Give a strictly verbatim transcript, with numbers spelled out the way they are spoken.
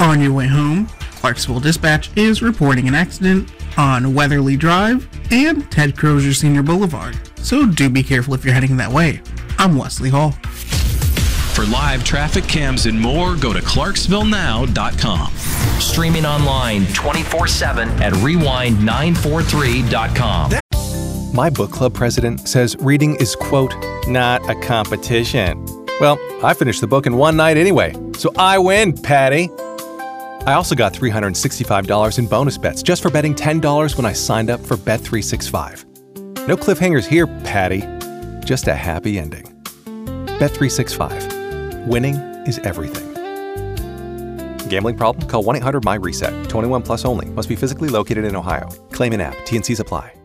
On your way home, Clarksville Dispatch is reporting an accident on Weatherly Drive and Ted Crozier Senior Boulevard, so do be careful if you're heading that way. I'm Wesley Hall. For live traffic cams and more, go to clarksville now dot com. Streaming online twenty-four seven at rewind nine four three dot com. My book club president says reading is, quote, not a competition. Well, I finished the book in one night anyway, so I win, Patty. I also got three hundred sixty-five dollars in bonus bets just for betting ten dollars when I signed up for Bet three sixty-five. No cliffhangers here, Patty. Just a happy ending. Bet three sixty-five. Winning is everything. Gambling problem? Call one eight hundred my reset. twenty-one plus only. Must be physically located in Ohio. Claim in app. T and C's apply.